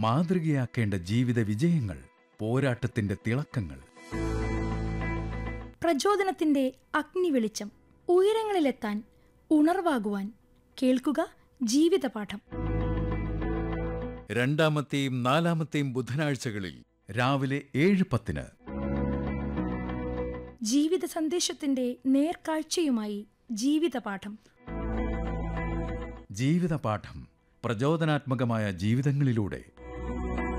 മാതൃകയാക്കേണ്ട ജീവിത വിജയങ്ങൾ, പോരാട്ടത്തിന്റെ തിളക്കങ്ങൾ. പ്രചോദനത്തിന്റെ അഗ്നിവെളിച്ചം, ഉയരങ്ങളിലെത്താൻ ഉണർവാകുവാൻ. കേൾക്കുക ജീവിതപാഠം. രണ്ടാമത്തെയും നാലാമത്തെയും ബുധനാഴ്ചകളിൽ രാവിലെ 7:10. ജീവിത സന്ദേശത്തിന്റെ നേർക്കാഴ്ചയുമായി ജീവിതപാഠം. ജീവിതപാഠം പ്രചോദനാത്മകമായ ജീവിതങ്ങളിലൂടെ